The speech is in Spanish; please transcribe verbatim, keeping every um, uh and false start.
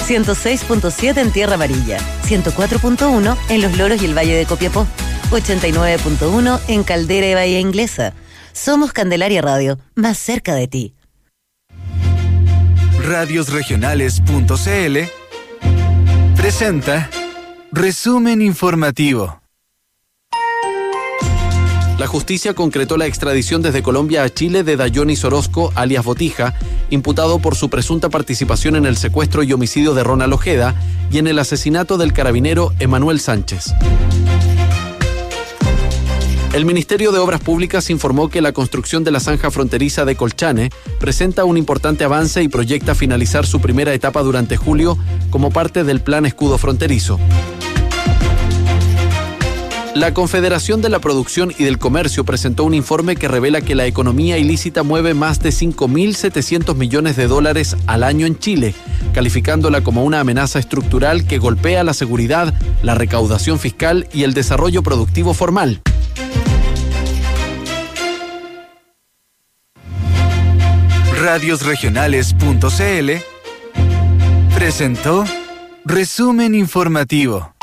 ciento seis punto siete en Tierra Amarilla, ciento cuatro punto uno en Los Loros y el Valle de Copiapó, ochenta y nueve punto uno en Caldera y Bahía Inglesa. Somos Candelaria Radio, más cerca de ti. radios regionales punto c l presenta Resumen Informativo. La justicia concretó la extradición desde Colombia a Chile de Dayonis Orozco, alias Botija, imputado por su presunta participación en el secuestro y homicidio de Ronald Ojeda y en el asesinato del carabinero Emanuel Sánchez. El Ministerio de Obras Públicas informó que la construcción de la zanja fronteriza de Colchane presenta un importante avance y proyecta finalizar su primera etapa durante julio como parte del Plan Escudo Fronterizo. La Confederación de la Producción y del Comercio presentó un informe que revela que la economía ilícita mueve más de cinco mil setecientos millones de dólares al año en Chile, calificándola como una amenaza estructural que golpea la seguridad, la recaudación fiscal y el desarrollo productivo formal. radios regionales punto c l presentó Resumen Informativo.